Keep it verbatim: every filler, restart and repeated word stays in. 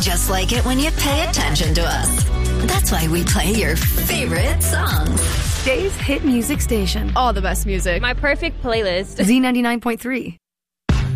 just like it when you pay attention to us. That's why we play your favorite songs. Dave's Hit Music Station. All the best music. My perfect playlist. Z ninety-nine point three.